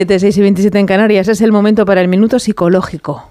6:27 en Canarias, es el momento para el minuto psicológico.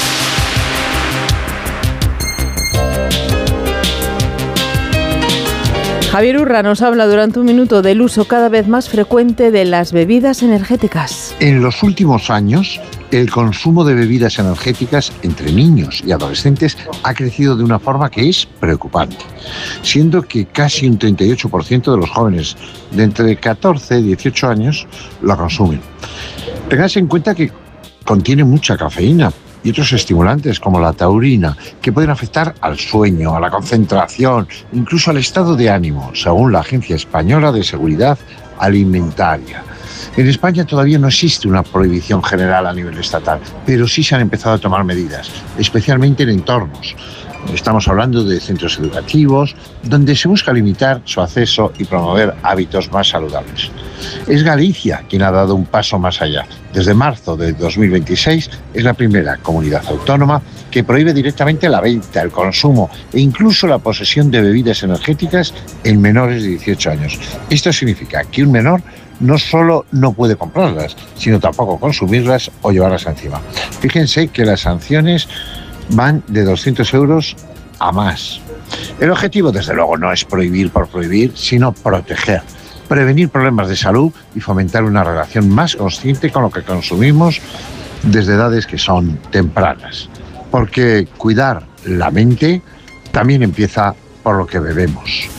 Javier Urra nos habla durante un minuto del uso cada vez más frecuente de las bebidas energéticas. En los últimos años, el consumo de bebidas energéticas entre niños y adolescentes ha crecido de una forma que es preocupante, siendo que casi un 38% de los jóvenes de entre 14 y 18 años lo consumen. Tengáis en cuenta que contiene mucha cafeína y otros estimulantes como la taurina, que pueden afectar al sueño, a la concentración, incluso al estado de ánimo, según la Agencia Española de Seguridad Alimentaria. En España todavía no existe una prohibición general a nivel estatal, pero sí se han empezado a tomar medidas, especialmente en entornos. Estamos hablando de centros educativos, donde se busca limitar su acceso y promover hábitos más saludables. Es Galicia quien ha dado un paso más allá. Desde marzo de 2026 es la primera comunidad autónoma que prohíbe directamente la venta, el consumo e incluso la posesión de bebidas energéticas en menores de 18 años. Esto significa que un menor no solo no puede comprarlas, sino tampoco consumirlas o llevarlas encima. Fíjense que las sanciones van de 200 euros a más. El objetivo, desde luego, no es prohibir por prohibir, sino proteger, prevenir problemas de salud y fomentar una relación más consciente con lo que consumimos desde edades que son tempranas. Porque cuidar la mente también empieza por lo que bebemos.